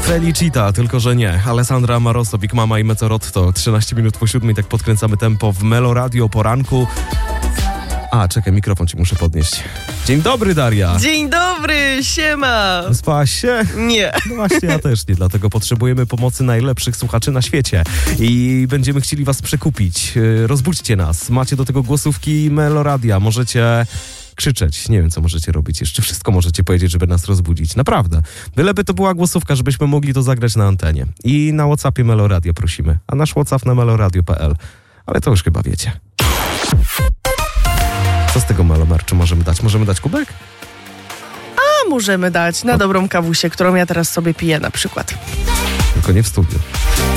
Felicita, tylko że nie. Alessandra Amoroso, Big Mama i Mezzorotto. 13 minut po 7, tak podkręcamy tempo w Melo Radio o poranku. Czekaj, mikrofon ci muszę podnieść. Dzień dobry, Daria. Dzień dobry, siema. Spałaś się? Nie. No właśnie, ja też nie, dlatego potrzebujemy pomocy najlepszych słuchaczy na świecie i będziemy chcieli was przekupić. Rozbudźcie nas. Macie do tego głosówki Melo Radia. Możecie krzyczeć. Nie wiem, co możecie robić. Jeszcze wszystko możecie powiedzieć, żeby nas rozbudzić. Naprawdę. Byleby to była głosówka, żebyśmy mogli to zagrać na antenie. I na WhatsAppie Melo Radio prosimy. A nasz WhatsApp na meloradio.pl. Ale to już chyba wiecie. Co z tego Melo Merchu możemy dać? Możemy dać kubek? Możemy dać na dobrą kawusię, którą ja teraz sobie piję na przykład. Tylko nie w studiu.